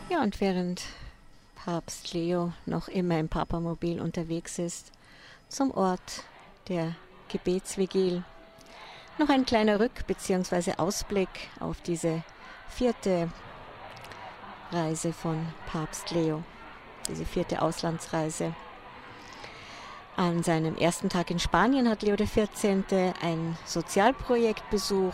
Ja, und während Papst Leo noch immer im Papamobil unterwegs ist, zum Ort der Gebetsvigil, noch ein kleiner bzw. Ausblick auf diese 4. Reise von Papst Leo, diese 4. Auslandsreise. An seinem ersten Tag in Spanien hat Leo XIV. Ein Sozialprojekt besucht,